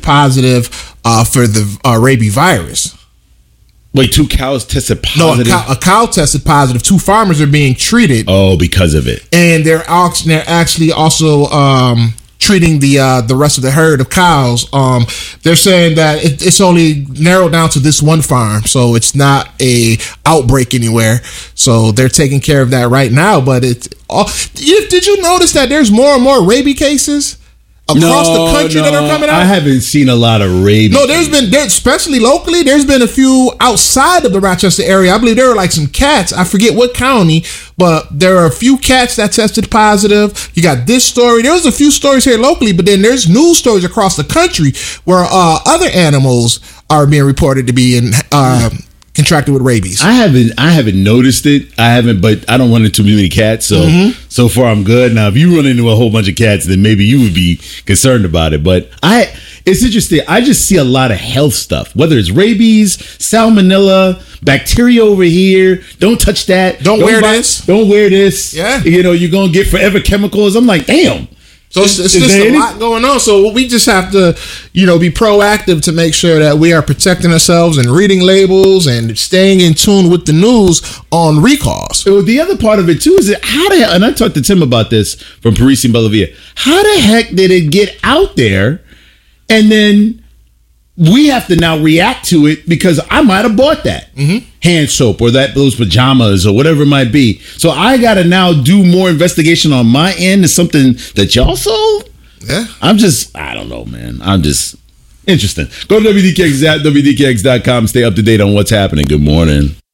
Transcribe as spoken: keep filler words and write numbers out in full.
positive uh, for the uh, rabies virus. Wait, two cows tested No, a positive? cow, a cow tested positive. Two farmers are being treated. Oh, because of it. And they're, act- they're actually also um, treating the uh, the rest of the herd of cows. Um, they're saying that it, it's only narrowed down to this one farm, so it's not a outbreak anywhere. So they're taking care of that right now. But it's all, did you notice that there's more and more rabies cases across no, the country no, that are coming out? I haven't seen a lot of rabies. No, there's been, there, especially locally, there's been a few outside of the Rochester area. I believe there were like some cats. I forget what county, but there are a few cats that tested positive. You got this story. There was a few stories here locally, but then there's news stories across the country where uh, other animals are being reported to be in uh, contracted with rabies. I haven't I haven't noticed it. I haven't, but I don't run into too many cats, so mm-hmm. so far I'm good. Now, if you run into a whole bunch of cats, then maybe you would be concerned about it. But I, it's interesting. I just see a lot of health stuff, whether it's rabies, salmonella, bacteria over here. Don't touch that. Don't, don't wear buy, this. Don't wear this. Yeah. You know, you're gonna get forever chemicals. I'm like, damn. So it's, it's just a any- lot going on. So we just have to, you know, be proactive to make sure that we are protecting ourselves and reading labels and staying in tune with the news on recalls. So the other part of it too is that how the hell, and I talked to Tim about this from Parisi and Bellavia, how the heck did it get out there and then we have to now react to it because I might have bought that mm-hmm. hand soap or that those pajamas or whatever it might be. So I got to now do more investigation on my end. Is something that y'all sold? Yeah. I'm just, I don't know, man. I'm just interesting. Go to W D K X, W D K X dot com. Stay up to date on what's happening. Good morning.